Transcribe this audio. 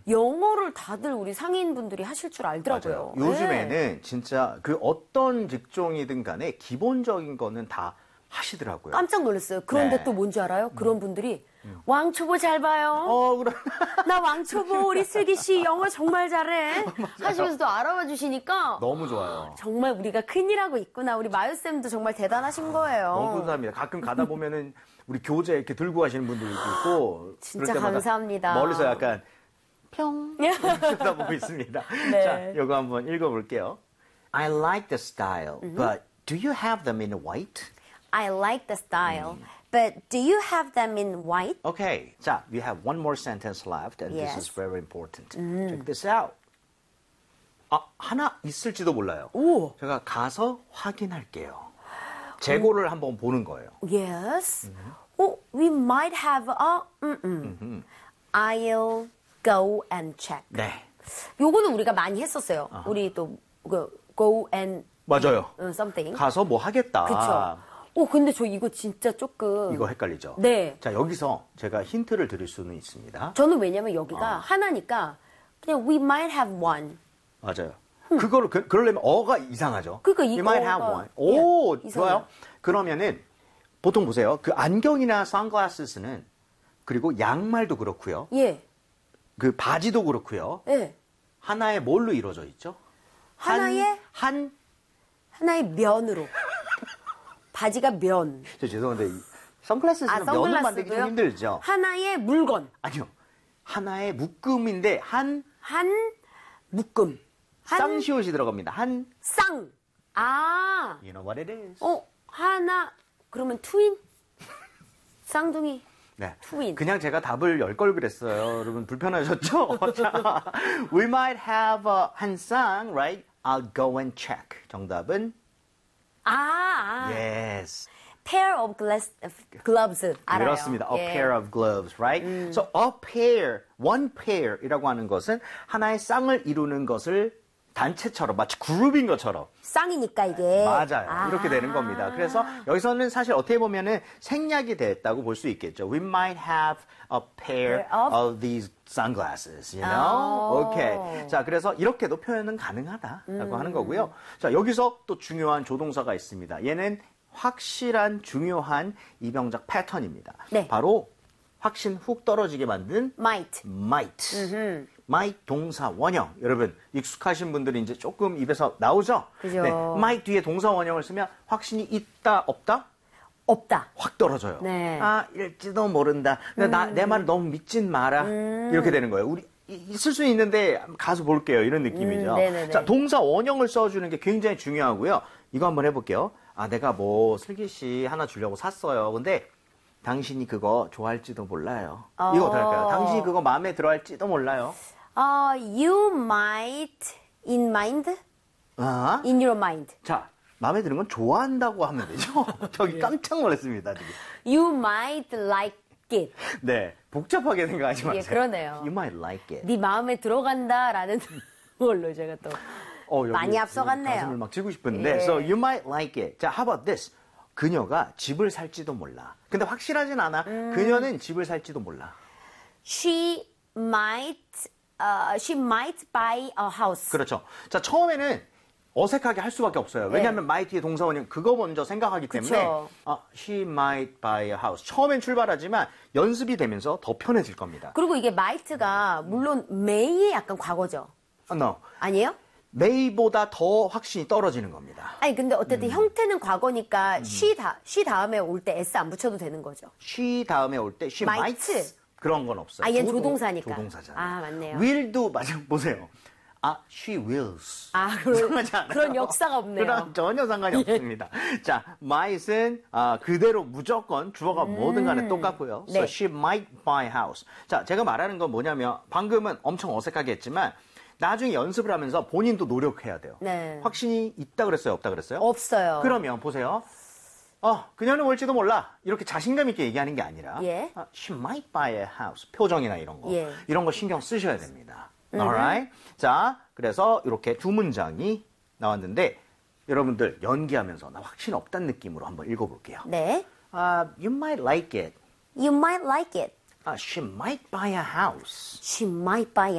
영어를 다들 우리 상인분들이 하실 줄 알더라고요. 맞아요. 요즘에는 진짜 그 어떤 직종이든 간에 기본적인 거는 다 하시더라고요. 깜짝 놀랐어요. 그런데 네. 또 뭔지 알아요? 그런 분들이 왕초보 잘 봐요. 그럼. 나 왕초보 우리 슬기 씨 영어 정말 잘해. 하시면서 또 알아봐 주시니까 너무 좋아요. 정말 우리가 큰일 하고 있구나. 우리 마유쌤도 정말 대단하신 거예요. 너무 감사합니다. 가끔 가다 보면은 우리 교재 이렇게 들고 가시는 분들도 있고. 진짜 감사합니다. 멀리서 약간 평 쳐다보고 있습니다. 네. 자, 이거 한번 읽어볼게요. I like the style, but do you have them in white? I like the style, but do you have them in white? Okay. 자, we have one more sentence left, and Yes. this is very important. Check this out. 하나 있을지도 몰라요. 오. 제가 가서 확인할게요. 재고를 한번 보는 거예요. Yes. We might have I'll go and check. 네. 요거는 우리가 많이 했었어요. 우리 또 go and 맞아요. something. 가서 뭐 하겠다. 그쵸. 근데 저 이거 진짜 조금. 이거 헷갈리죠? 네. 자, 여기서 제가 힌트를 드릴 수는 있습니다. 저는 왜냐면 여기가 하나니까 그냥 we might have one. 맞아요. 그거를, 그러려면 어가 이상하죠? 그러니까 You might have 어가, one. 오, 예, 좋아요. 이상해요. 그러면은, 보통 보세요. 그 안경이나 선글라스는, 그리고 양말도 그렇고요. 예. 그 바지도 그렇고요. 예. 하나의 뭘로 이루어져 있죠? 하나의 하나의 면으로. 바지가 면. 저 죄송한데, 이 선글라스는 면을 만들기 좀 힘들죠? 하나의 물건. 아니요. 하나의 묶음인데, 한 묶음. 쌍시옷이 들어갑니다. 쌍. You know what it is. 하나. 그러면 투인? 쌍둥이. 네. 투인. 그냥 제가 답을 10걸 그랬어요. 여러분 불편하셨죠? 자, we might have 한 쌍, right? I'll go and check. 정답은 yes. pair of gloves 알아요. 그렇습니다. A 예. pair of gloves, right? So a pair, one pair이라고 하는 것은 하나의 쌍을 이루는 것을 단체처럼 마치 그룹인 것처럼 쌍이니까 이게. 맞아요. 이렇게 되는 겁니다. 그래서 여기서는 사실 어떻게 보면은 생략이 됐다고 볼 수 있겠죠. We might have a pair of these sunglasses, you know? Okay. 자, 그래서 이렇게도 표현은 가능하다라고 하는 거고요. 자, 여기서 또 중요한 조동사가 있습니다. 얘는 확실한 중요한 이병작 패턴입니다. 네. 바로 확신 훅 떨어지게 만든 might. might 동사 원형. 여러분 익숙하신 분들이 이제 조금 입에서 나오죠? 그죠. 네, might 뒤에 동사 원형을 쓰면 확신이 있다 없다? 없다. 확 떨어져요. 네. 일지도 모른다. 내 말을 너무 믿진 마라. 이렇게 되는 거예요. 우리 있을 수 있는데 가서 볼게요. 이런 느낌이죠. 네네네. 자, 동사 원형을 써주는 게 굉장히 중요하고요. 이거 한번 해볼게요. 내가 뭐 슬기 씨 하나 주려고 샀어요. 근데 당신이 그거 좋아할지도 몰라요. 이거 어떨까요? 당신이 그거 마음에 들어할지도 몰라요. You might in mind? In your mind. 자, 마음에 드는 건 좋아한다고 하면 되죠. 저기 깜짝 놀랐습니다. 지금. You might like it. 네, 복잡하게 생각하지 마세요. 예, 그러네요. You might like it. 네 마음에 들어간다라는 걸로 제가 또 많이 앞서갔네요. 가슴을 막 치고 싶은데. 예. So you might like it. 자, how about this? 그녀가 집을 살지도 몰라. 근데 확실하진 않아. 그녀는 집을 살지도 몰라. She might buy a house. 그렇죠. 자, 처음에는 어색하게 할 수밖에 없어요. 왜냐하면 might의 동사원형 그거 먼저 생각하기 때문에 she might buy a house. 처음엔 출발하지만 연습이 되면서 더 편해질 겁니다. 그리고 이게 might가 물론 may의 약간 과거죠. No. 아니에요? may보다 더 확신이 떨어지는 겁니다. 아니 근데 어쨌든 형태는 과거니까 she 다음에 올 때 s 안 붙여도 되는 거죠. she 다음에 올 때 she might 그런 건 없어요. 얘는 조동사니까. 조동사잖아요. 맞네요. will도 보세요. she wills. 그런 역사가 없네요. 그런 전혀 상관이 없습니다. 자, might은 그대로 무조건 주어가 뭐든 간에 똑같고요. 네. So she might buy a house. 자, 제가 말하는 건 뭐냐면 방금은 엄청 어색하게 했지만 나중에 연습을 하면서 본인도 노력해야 돼요. 네. 확신이 있다 그랬어요? 없다 그랬어요? 없어요. 그러면 보세요. 그녀는 올지도 몰라. 이렇게 자신감 있게 얘기하는 게 아니라 예. she might buy a house. 표정이나 이런 거. 예. 이런 거 신경 쓰셔야 됩니다. Alright? 자, 그래서 이렇게 두 문장이 나왔는데 여러분들 연기하면서 나 확신 없다는 느낌으로 한번 읽어볼게요. 네. You might like it. You might like it. She might buy a house. She might buy